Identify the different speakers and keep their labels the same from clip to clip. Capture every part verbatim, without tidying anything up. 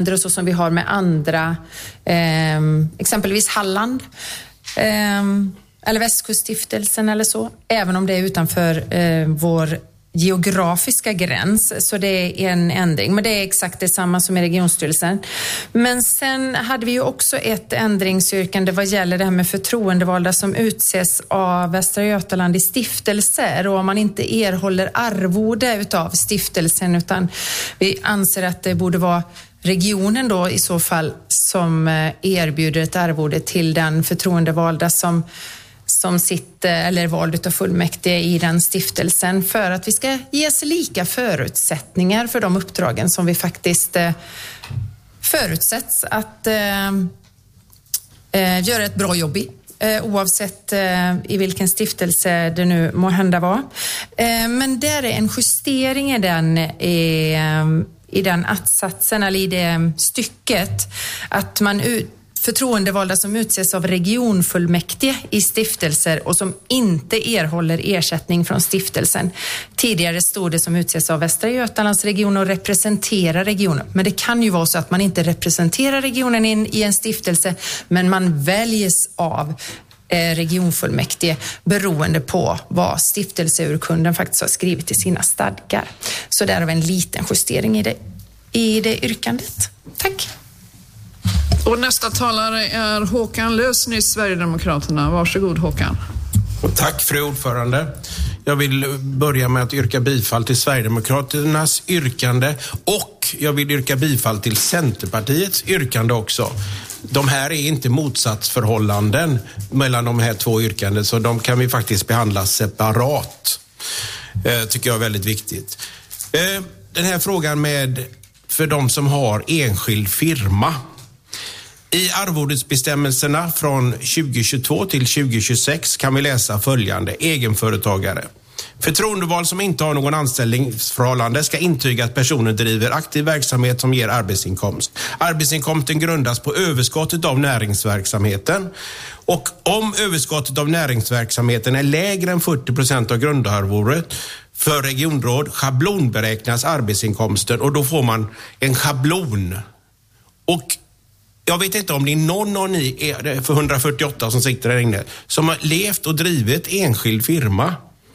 Speaker 1: så som vi har med andra, eh, exempelvis Halland eh, eller Västkuststiftelsen eller så, även om det är utanför eh, vår geografiska gräns, så det är en ändring, men det är exakt detsamma som i regionstyrelsen. Men sen hade vi ju också ett ändringsyrkande vad gäller det här med förtroendevalda som utses av Västra Götaland i stiftelser, och om man inte erhåller arvode utav stiftelsen, utan vi anser att det borde vara regionen då i så fall som erbjuder ett arvode till den förtroendevalda som som sitter eller är vald av fullmäktige i den stiftelsen, för att vi ska ges lika förutsättningar för de uppdragen som vi faktiskt eh, förutsätts att eh, eh, göra ett bra jobb i, eh, oavsett eh, i vilken stiftelse det nu må hända vara. Eh, men där är en justering i den i, i den attsatsen eller i det stycket att man ut förtroendevalda som utses av regionfullmäktige i stiftelser och som inte erhåller ersättning från stiftelsen. Tidigare stod det som utses av Västra Götalands region och representerar regionen. Men det kan ju vara så att man inte representerar regionen in i en stiftelse, men man väljs av regionfullmäktige beroende på vad stiftelseurkunden faktiskt har skrivit i sina stadgar. Så där har vi en liten justering i det, i det yrkandet. Tack.
Speaker 2: Och nästa talare är Håkan Lösnys, Sverigedemokraterna. Varsågod Håkan.
Speaker 3: Och tack fru ordförande. Jag vill börja med att yrka bifall till Sverigedemokraternas yrkande, och jag vill yrka bifall till Centerpartiets yrkande också. De här är inte motsatsförhållanden mellan de här två yrkanden, så de kan vi faktiskt behandla separat. Eh, tycker jag är väldigt viktigt. Eh, den här frågan med för de som har enskild firma. I arvodesbestämmelserna från tjugo tjugotvå till tjugo tjugosex kan vi läsa följande: egenföretagare. Förtroendeval som inte har någon anställningsförhållande ska intyga att personen driver aktiv verksamhet som ger arbetsinkomst. Arbetsinkomsten grundas på överskottet av näringsverksamheten, och om överskottet av näringsverksamheten är lägre än fyrtio procent av grundarvodet för regionråd schablonberäknas arbetsinkomsten, och då får man en schablon. Och jag vet inte om det är någon av ni för hundrafyrtioåtta som sitter där inne som har levt och drivit enskild firma.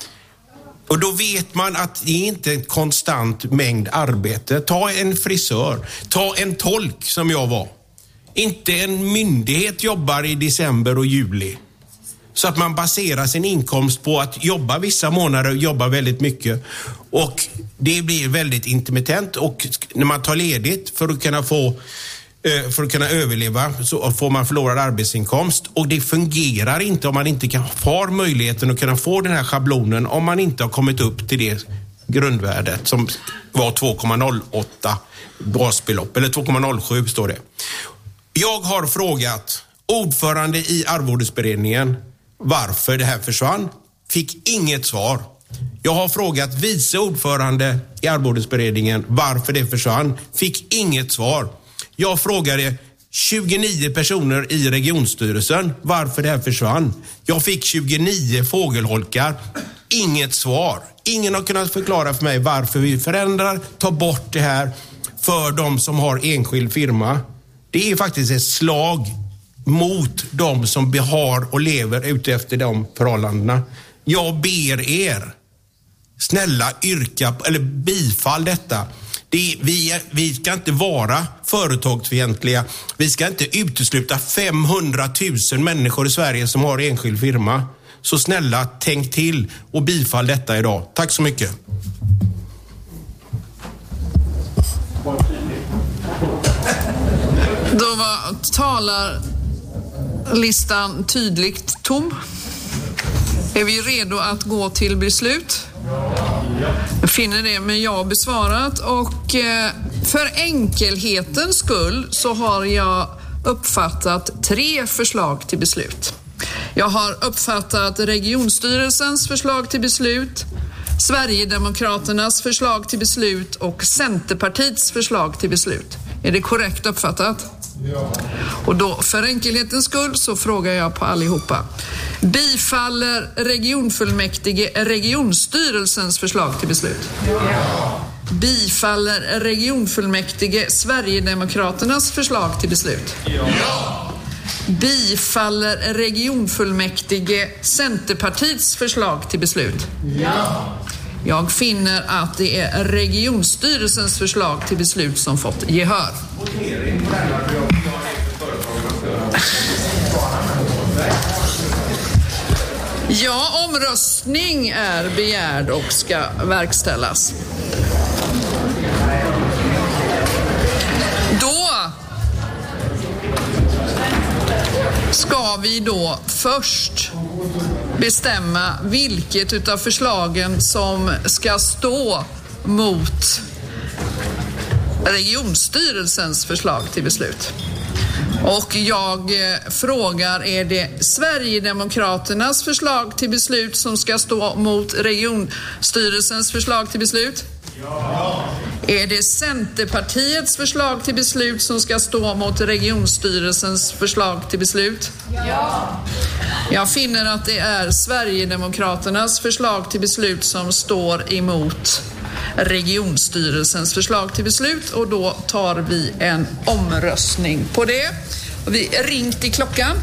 Speaker 3: Och då vet man att det är inte en konstant mängd arbete. Ta en frisör, ta en tolk som jag var. Inte en myndighet jobbar i december och juli. Så att man baserar sin inkomst på att jobba vissa månader och jobba väldigt mycket. Och det blir väldigt intermittent, och när man tar ledigt för att kunna få för att kunna överleva så får man förlorad arbetsinkomst, och det fungerar inte om man inte kan, har möjligheten att kunna få den här schablonen om man inte har kommit upp till det grundvärdet som var två komma noll åtta basbelopp, eller två komma noll sju står det. Jag har frågat ordförande i arvodesberedningen varför det här försvann. Fick inget svar. Jag har frågat vice ordförande i arvodesberedningen varför det försvann. Fick inget svar. Jag frågade tjugonio personer i regionstyrelsen varför det här försvann. Jag fick tjugonio fågelholkar. Inget svar. Ingen har kunnat förklara för mig varför vi förändrar, tar bort det här för de som har enskild firma. Det är faktiskt ett slag mot de som har och lever ute efter de förhållandena. Jag ber er, snälla yrka eller bifall detta. Det är, vi, vi ska inte vara företagsfientliga. Vi ska inte utesluta femhundratusen människor i Sverige som har enskild firma. Så snälla, tänk till och bifall detta idag. Tack så mycket.
Speaker 2: Då var talarlistan tydligt tom. Är vi redo att gå till beslut? Jag finner det med ja besvarat, och för enkelhetens skull så har jag uppfattat tre förslag till beslut. Jag har uppfattat regionstyrelsens förslag till beslut, Sverigedemokraternas förslag till beslut och Centerpartiets förslag till beslut. Är det korrekt uppfattat? Ja. Och då för enkelhetens skull så frågar jag på allihopa. Bifaller regionfullmäktige regionstyrelsens förslag till beslut? Ja. bifaller regionfullmäktige Sverigedemokraternas förslag till beslut?
Speaker 4: Ja.
Speaker 2: Bifaller regionfullmäktige Centerpartiets förslag till beslut?
Speaker 4: Ja.
Speaker 2: Jag finner att det är regionstyrelsens förslag till beslut som fått gehör. Ja, omröstning är begärd och ska verkställas. Då ska vi då först bestämma vilket utav förslagen som ska stå mot regionstyrelsens förslag till beslut. Och jag frågar, är det Sverigedemokraternas förslag till beslut som ska stå mot regionstyrelsens förslag till beslut?
Speaker 4: Ja.
Speaker 2: Är det Centerpartiets förslag till beslut som ska stå mot regionstyrelsens förslag till beslut?
Speaker 4: Ja.
Speaker 2: Jag finner att det är Sverigedemokraternas förslag till beslut som står emot regionstyrelsens förslag till beslut, och då tar vi en omröstning på det. Och vi ringt i klockan.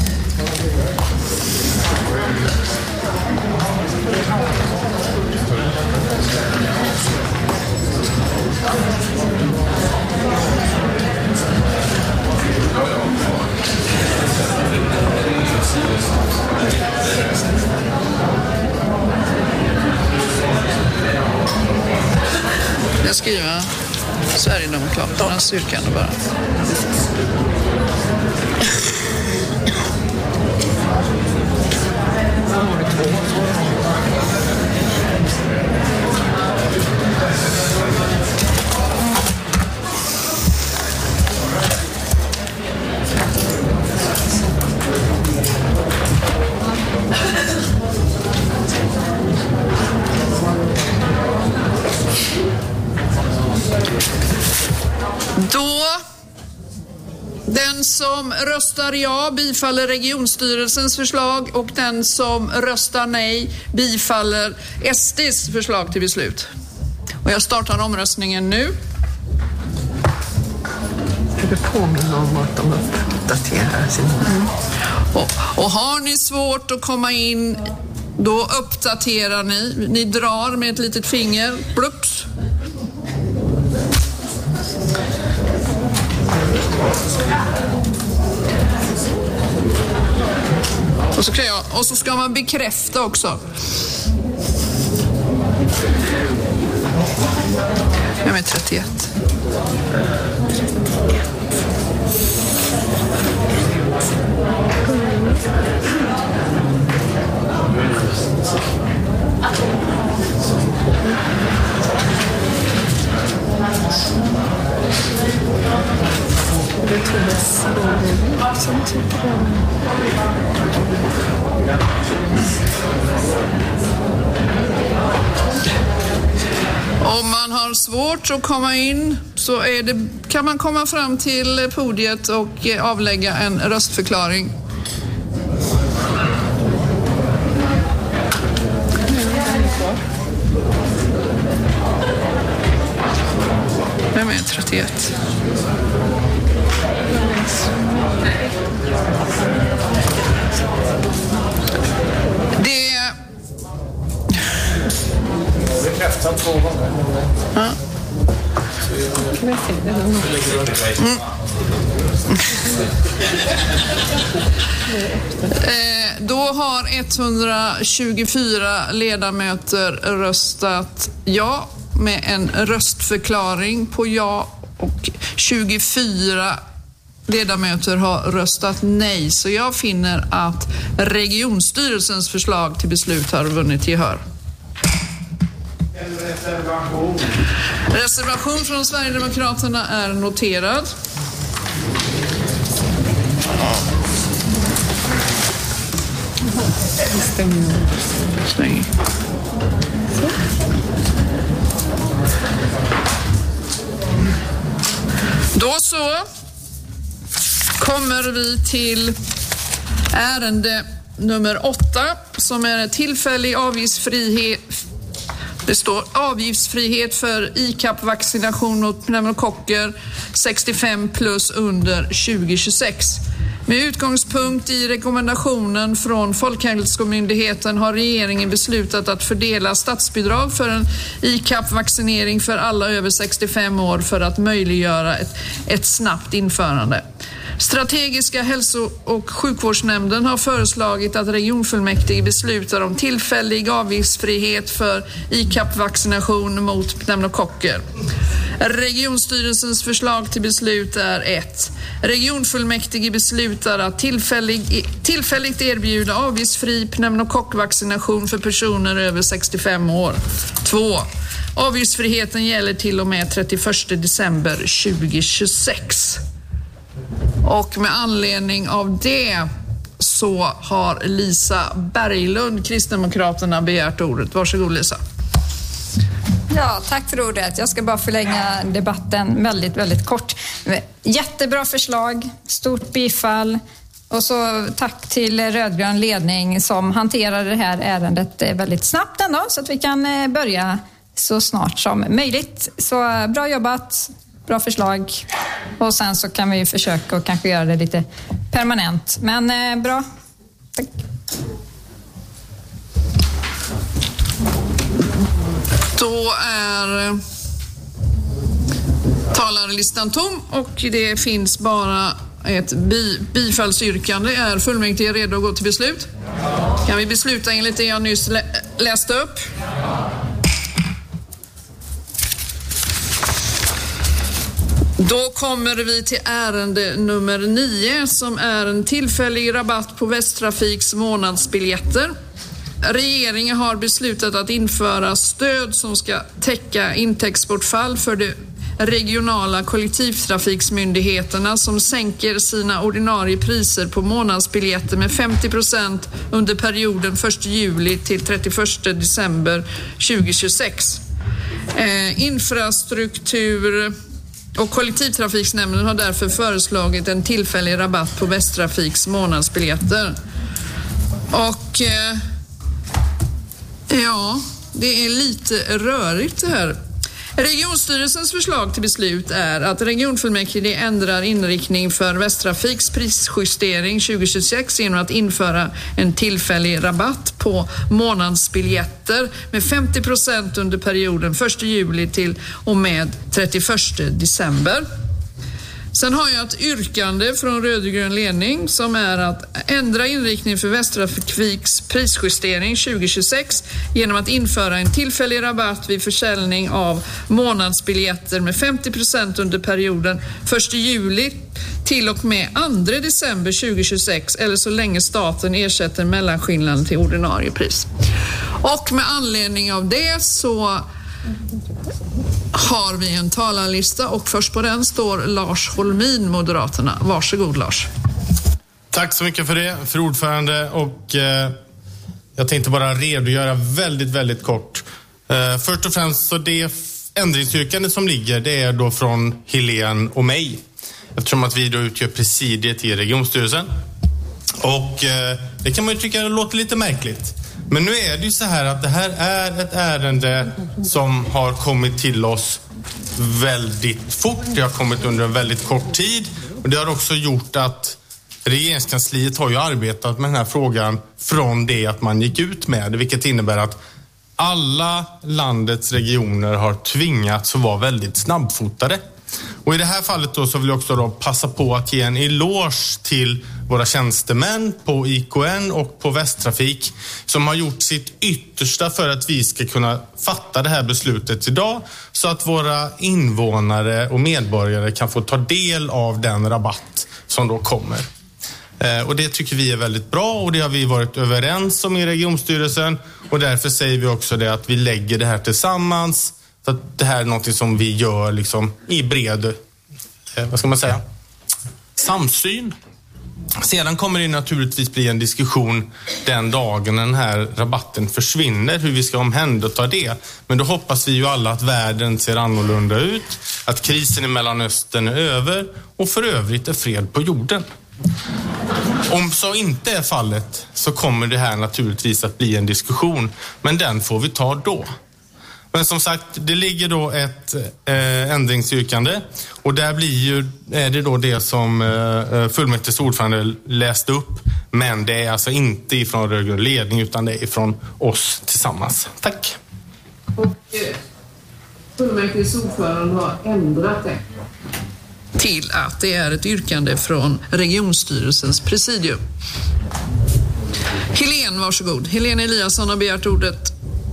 Speaker 2: Jag skriver Sverigedemokraternas yrkande bara. Då den som röstar ja bifaller regionstyrelsens förslag, och den som röstar nej bifaller S D:s förslag till beslut. Och jag startar omröstningen nu.
Speaker 5: Det påminner om att de uppdaterar sin...
Speaker 2: Mm. Och, och har ni svårt att komma in, då uppdaterar ni. Ni drar med ett litet finger. Blups. Och så, kan jag, och så ska man bekräfta också. Jag är trettioett.
Speaker 5: Det är Thomas som tycker om.
Speaker 2: Om man har svårt att komma in, så är det, kan man komma fram till podiet och avlägga en röstförklaring. Vem är trettioett? Det är...
Speaker 3: Bekräftat två gånger.
Speaker 2: Ja. Mm. eh, då har etthundratjugofyra ledamöter röstat ja med en röstförklaring på ja, och tjugofyra ledamöter har röstat nej. Så jag finner att regionstyrelsens förslag till beslut har vunnit gehör.
Speaker 3: En reservation.
Speaker 2: Reservation från Sverigedemokraterna är noterad. Stäng. Då så kommer vi till ärende nummer åtta, som är en tillfällig avgiftsfrihet Det står avgiftsfrihet för I C A P-vaccination mot pneumokocker sextiofem plus under tjugo tjugosex. Med utgångspunkt i rekommendationen från Folkhälsomyndigheten har regeringen beslutat att fördela statsbidrag för en I C A P-vaccinering för alla över sextiofem år för att möjliggöra ett, ett snabbt införande. Strategiska hälso- och sjukvårdsnämnden har föreslagit att regionfullmäktige beslutar om tillfällig avgiftsfrihet för I C A P-vaccination mot pneumokocker. Regionstyrelsens förslag till beslut är ett. Regionfullmäktige beslutar att tillfällig, tillfälligt erbjuda avgiftsfri pneumokockvaccination för personer över sextiofem år. två. Avgiftsfriheten gäller till och med trettioförsta december tjugo tjugosex. Och med anledning av det så har Lisa Berglund, Kristdemokraterna, begärt ordet. Varsågod Lisa.
Speaker 6: Ja, tack för ordet. Jag ska bara förlänga debatten väldigt, väldigt kort. Jättebra förslag, stort bifall. Och så tack till rödgrön ledning som hanterade det här ärendet väldigt snabbt ändå, så att vi kan börja så snart som möjligt. Så bra jobbat, bra förslag. Och sen så kan vi försöka och kanske göra det lite permanent. Men eh, bra, tack.
Speaker 2: Då är talarlistan tom och det finns bara ett bi- bifallsyrkande. Är fullmäktige redo att gå till beslut? Kan vi besluta enligt det jag nyss lä- läste upp? Då kommer vi till ärende nummer nio som är en tillfällig rabatt på Västtrafiks månadsbiljetter. Regeringen har beslutat att införa stöd som ska täcka intäktsbortfall för de regionala kollektivtrafiksmyndigheterna som sänker sina ordinarie priser på månadsbiljetter med femtio procent under perioden första juli till trettioförsta december tjugo tjugosex. Eh, infrastruktur och kollektivtrafiksnämnden har därför föreslagit en tillfällig rabatt på Västtrafiks månadsbiljetter. Och eh, ja, det är lite rörigt det här. Regionstyrelsens förslag till beslut är att regionfullmäktige ändrar inriktning för Västtrafiks prisjustering tjugo tjugosex genom att införa en tillfällig rabatt på månadsbiljetter med femtio procent under perioden första juli till och med trettioförsta december. Sen har jag ett yrkande från rödgrön ledning som är att ändra inriktning för Västtrafiks prisjustering tjugo tjugosex genom att införa en tillfällig rabatt vid försäljning av månadsbiljetter med femtio procent under perioden första juli till och med andra december tjugo tjugosex eller så länge staten ersätter mellanskillnaden till ordinarie pris. Och med anledning av det så har vi en talarlista och först på den står Lars Holmin, Moderaterna. Varsågod Lars.
Speaker 7: Tack så mycket för det, fru ordförande. Och eh, jag tänkte bara redogöra väldigt, väldigt kort. Eh, först och främst så det ändringsyrkande som ligger, det är då från Helene och mig. Eftersom att vi då utgör presidiet i regionstyrelsen. Och eh, det kan man ju tycka låter lite märkligt. Men nu är det ju så här att det här är ett ärende som har kommit till oss väldigt fort. Det har kommit under en väldigt kort tid. Och det har också gjort att regeringskansliet har ju arbetat med den här frågan från det att man gick ut med det. Vilket innebär att alla landets regioner har tvingats att vara väldigt snabbfotade. Och i det här fallet då så vill jag också då passa på att ge en eloge till våra tjänstemän på I K N och på Västtrafik som har gjort sitt yttersta för att vi ska kunna fatta det här beslutet idag så att våra invånare och medborgare kan få ta del av den rabatt som då kommer. Och det tycker vi är väldigt bra och det har vi varit överens om i regionstyrelsen och därför säger vi också det att vi lägger det här tillsammans. Så att det här är något som vi gör liksom i bred, eh, vad ska man säga, samsyn. Sedan kommer det naturligtvis bli en diskussion den dagen den här rabatten försvinner, hur vi ska omhänderta det. Men då hoppas vi ju alla att världen ser annorlunda ut, att krisen i Mellanöstern är över och för övrigt är fred på jorden. Om så inte är fallet så kommer det här naturligtvis att bli en diskussion, men den får vi ta då. Men som sagt, det ligger då ett eh, ändringsyrkande och där blir ju, är det då det som eh, fullmäktiges ordförande läste upp. Men det är alltså inte ifrån rödgrön ledning utan det är ifrån oss tillsammans. Tack.
Speaker 2: Och eh, fullmäktiges ordförande har ändrat det till att det är ett yrkande från regionstyrelsens presidium. Helene, varsågod. Helene Eliasson har begärt ordet.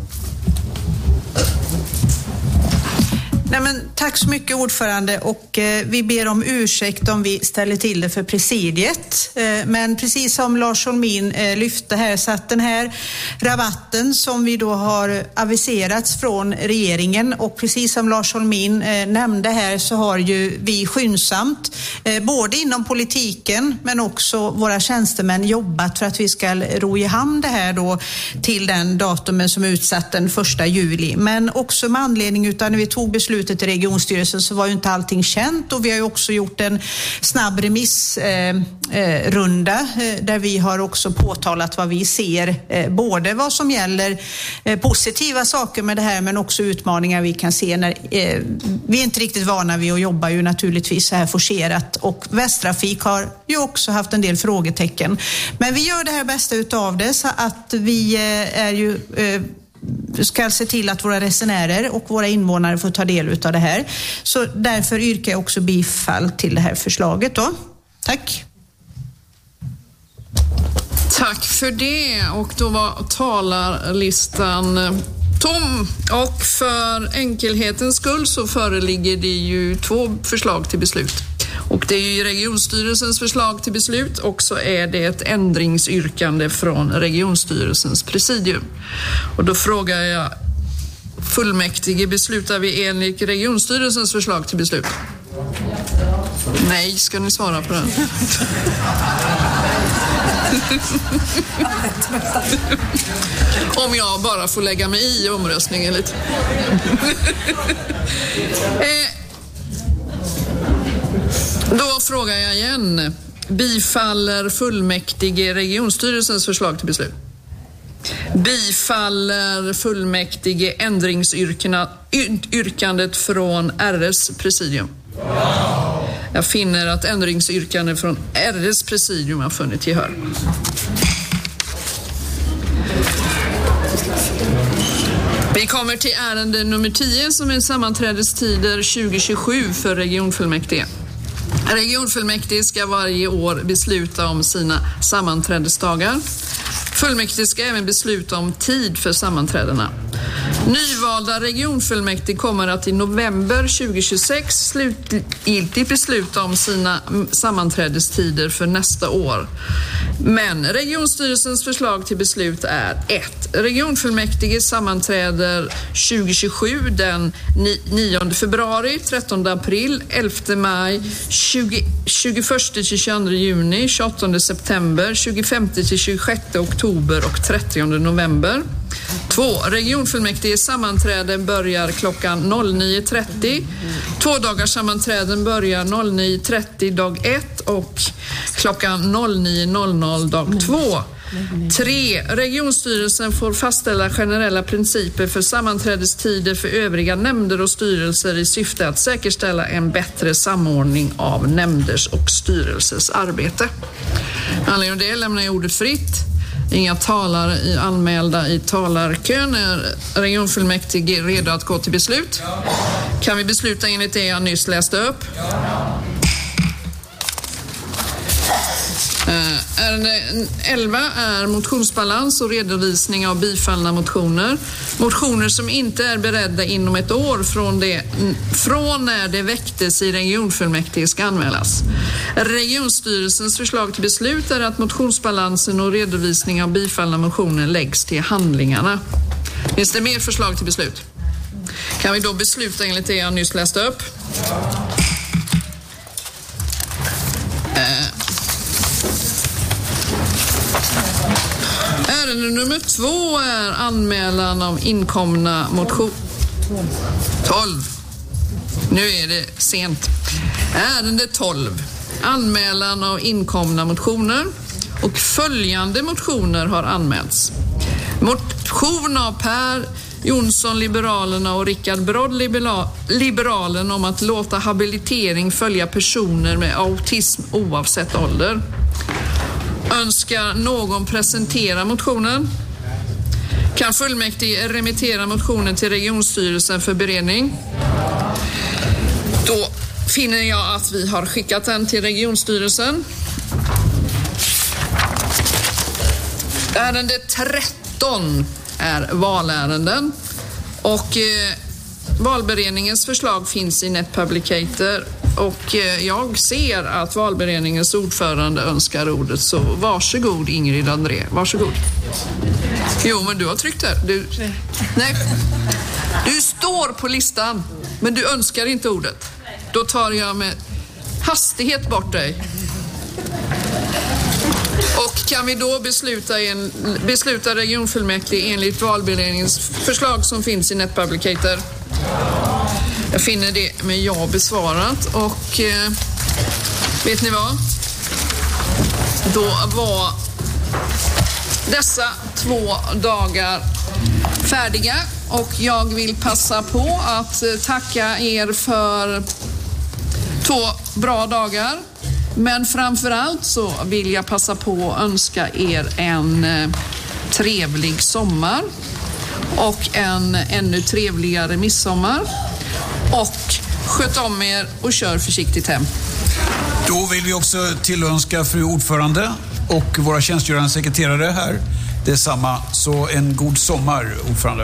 Speaker 8: Nej, men tack så mycket ordförande, och eh, vi ber om ursäkt om vi ställer till det för presidiet. Eh, men precis som Lars Holmin eh, lyfte här, så att den här rabatten som vi då har aviserats från regeringen, och precis som Lars Holmin eh, nämnde här, så har ju vi skyndsamt eh, både inom politiken men också våra tjänstemän jobbat för att vi ska ro i hamn det här då till den datumen som är utsatt den första juli. Men också med anledning utav när vi tog beslut i regionstyrelsen så var ju inte allting känt, och vi har ju också gjort en snabb remissrunda eh, eh, där vi har också påtalat vad vi ser, eh, både vad som gäller eh, positiva saker med det här men också utmaningar vi kan se när eh, vi är inte riktigt vana vid att jobba ju naturligtvis så här forcerat, och Västtrafik har ju också haft en del frågetecken. Men vi gör det här bästa utav det, så att vi eh, är ju eh, ska se till att våra resenärer och våra invånare får ta del av det här. Så därför yrkar jag också bifall till det här förslaget då. Tack.
Speaker 2: Tack för det. Och då var talarlistan tom. Och för enkelhetens skull så föreligger det ju två förslag till beslut. Och det är ju regionstyrelsens förslag till beslut, och så är det ett ändringsyrkande från regionstyrelsens presidium. Och då frågar jag fullmäktige, beslutar vi enligt regionstyrelsens förslag till beslut? Nej, ska ni svara på den? Om jag bara får lägga mig i omröstningen lite. eh, Då frågar jag igen. Bifaller fullmäktige regionstyrelsens förslag till beslut? Bifaller fullmäktige ändringsyrkandet från R S presidium? Ja. Jag finner att ändringsyrkandet från R S presidium har funnit gehör. Vi kommer till ärende nummer tio som är sammanträdestider tjugo tjugosju för regionfullmäktige. Regionfullmäktige ska varje år besluta om sina sammanträdesdagar. Fullmäktige ska även besluta om tid för sammanträdena. Nyvalda regionfullmäktige kommer att i november tjugo tjugosex slutgiltigt besluta om sina sammanträdestider för nästa år. Men regionstyrelsens förslag till beslut är ett. Regionfullmäktige sammanträder tjugo tjugosju den nionde februari, trettonde april, elfte maj, tjugoförsta till tjugoandra juni, tjugoåttonde september, tjugofemte till tjugosjätte oktober och trettionde november. två. Regionfullmäktige sammanträden börjar klockan nio trettio. Två dagars sammanträden börjar nio trettio dag ett och klockan nio dag två. tre. Regionstyrelsen får fastställa generella principer för sammanträdestider för övriga nämnder och styrelser i syfte att säkerställa en bättre samordning av nämnders och styrelsers arbete. Med anledning av det lämnar jag ordet fritt. Inga talare i anmälda i talarkön. Är regionfullmäktige redo att gå till beslut? Ja. Kan vi besluta enligt det jag nyss läste upp? Ja. Ärende elva är motionsbalans och redovisning av bifallna motioner. Motioner som inte är beredda inom ett år från, det, från när det väcktes i regionfullmäktige ska anmälas. Regionstyrelsens förslag till beslut är att motionsbalansen och redovisning av bifallna motioner läggs till handlingarna. Finns det mer förslag till beslut? Kan vi då besluta enligt det jag nyss läste upp? Ärende nummer två är anmälan av inkomna motion. tolv. Nu är det sent. Ärende tolv. Anmälan av inkomna motioner. Och följande motioner har anmälts. Motion av Per Jonsson, Liberalerna och Rickard Brodd, Liberalen, om att låta habilitering följa personer med autism oavsett ålder. Önskar någon presentera motionen? Kan fullmäktige remittera motionen till regionstyrelsen för beredning? Då finner jag att vi har skickat den till regionstyrelsen. Ärende tretton är valärenden och eh, valberedningens förslag finns i NetPublicator och eh, jag ser att valberedningens ordförande önskar ordet, så varsågod Ingrid André, varsågod. Jo, men du har tryckt där. Du, nej. Du står på listan, men du önskar inte ordet. Då tar jag med hastighet bort dig. Och kan vi då besluta, en, besluta regionfullmäktige enligt valberedningens förslag som finns i NetPublicator? Jag finner det med ja besvarat och eh, vet ni vad? Då var dessa två dagar färdiga och jag vill passa på att tacka er för två bra dagar. Men framförallt så vill jag passa på att önska er en trevlig sommar och en ännu trevligare midsommar. Och sköt om er och kör försiktigt hem.
Speaker 9: Då vill vi också tillönska fru ordförande och våra tjänstgörande sekreterare här detsamma. Så en god sommar, ordförande.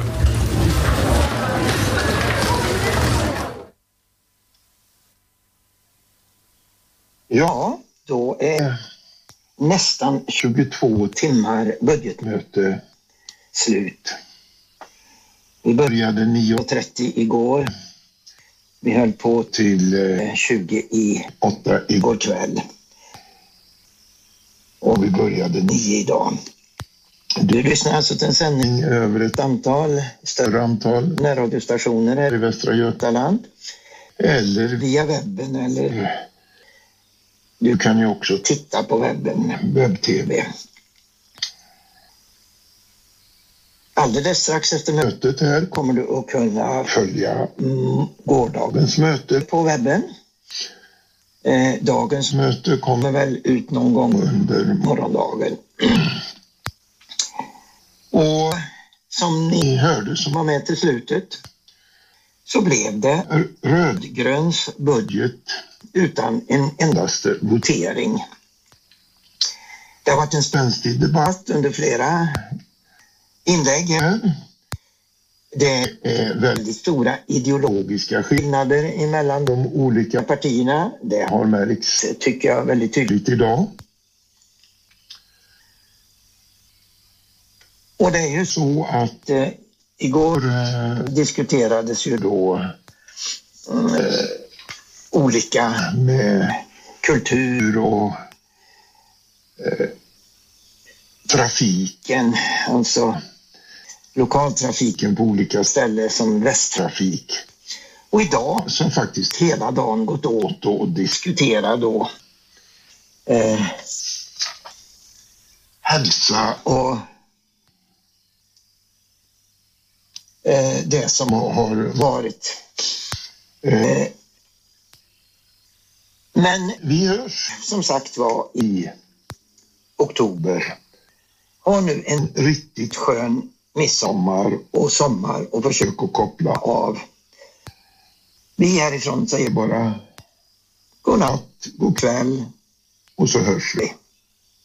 Speaker 10: Ja, då är nästan tjugotvå timmar budgetmöte slut. Vi började nio trettio igår. Vi höll på till tjugo i åtta igår kväll. Och vi började nio idag. Du lyssnar alltså till en sändning över ett antal större antal närradiostationer här i Västra Götaland. Eller via webben eller... Du kan ju också titta på webben, webb-tv. Alldeles strax efter mötet här kommer du att kunna följa mm, gårdagens möte på webben. Eh, dagens möte kommer väl ut någon gång under morgondagen. Och som ni hörde som var med till slutet så blev det rödgröns budget utan en endaste votering. Det har varit en spänstig debatt under flera inlägg här. Det är väldigt stora ideologiska skillnader emellan de olika partierna. Det har märkts, tycker jag, väldigt tydligt idag. Och det är ju så att eh, igår eh, diskuterades ju då eh, olika med kultur och eh, trafiken, alltså lokaltrafiken på olika ställen som Västtrafik. Och idag som faktiskt hela dagen gått åt och diskutera då eh, hälsa och eh, det som har varit. Eh, men vi hörs som sagt var i oktober. Har nu en riktigt skön midsommar och sommar och försök att koppla av. Vi härifrån säger bara god natt, god kväll och så hörs vi.